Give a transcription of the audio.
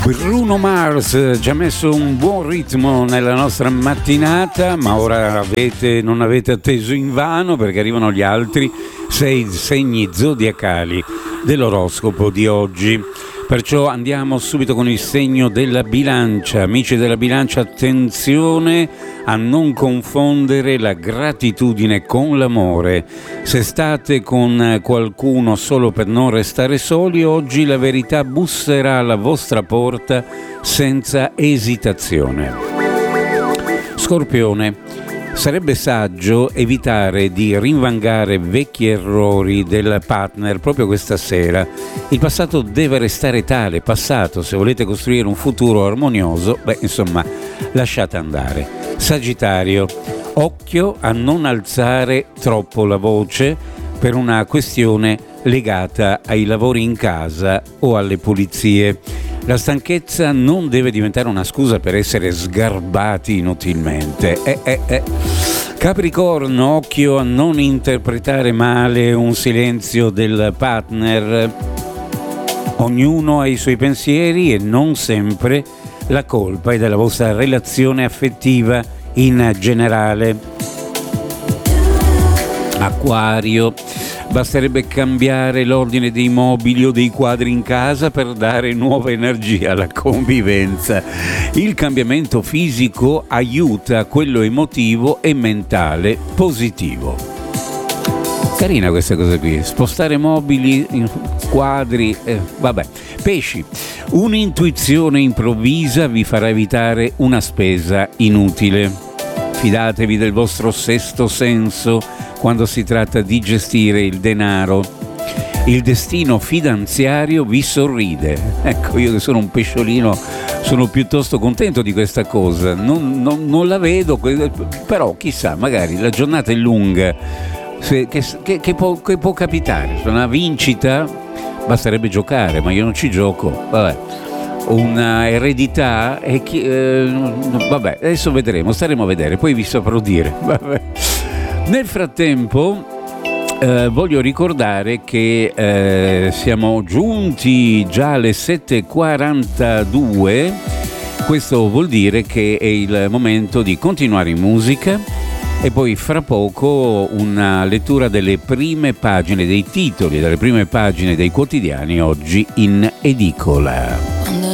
Bruno Mars ci ha messo un buon ritmo nella nostra mattinata, ma ora non avete atteso invano, perché arrivano gli altri 6 segni zodiacali dell'oroscopo di oggi. Perciò andiamo subito con il segno della bilancia. Amici della bilancia, attenzione a non confondere la gratitudine con l'amore. Se state con qualcuno solo per non restare soli, oggi la verità busserà alla vostra porta senza esitazione. Scorpione, sarebbe saggio evitare di rinvangare vecchi errori del partner proprio questa sera. Il passato deve restare tale, passato. Se volete costruire un futuro armonioso, lasciate andare. Sagittario, occhio a non alzare troppo la voce per una questione legata ai lavori in casa o alle pulizie. La stanchezza non deve diventare una scusa per essere sgarbati inutilmente. Capricorno, occhio a non interpretare male un silenzio del partner. Ognuno ha i suoi pensieri e non sempre la colpa è della vostra relazione affettiva in generale. Acquario, basterebbe cambiare l'ordine dei mobili o dei quadri in casa per dare nuova energia alla convivenza. Il cambiamento fisico aiuta quello emotivo e mentale positivo. Carina questa cosa qui, spostare mobili, quadri, Pesci, un'intuizione improvvisa vi farà evitare una spesa inutile. Fidatevi del vostro sesto senso quando si tratta di gestire il denaro. Il destino finanziario vi sorride. Ecco, io che sono un pesciolino sono piuttosto contento di questa cosa. Non la vedo, però chissà, magari la giornata è lunga. Che può capitare? Una vincita? Basterebbe giocare, ma io non ci gioco. Una eredità adesso vedremo, staremo a vedere, poi vi saprò dire. Nel frattempo voglio ricordare che siamo giunti già alle 7:42. Questo vuol dire che è il momento di continuare in musica e poi fra poco una lettura delle prime pagine dei titoli, delle prime pagine dei quotidiani oggi in edicola.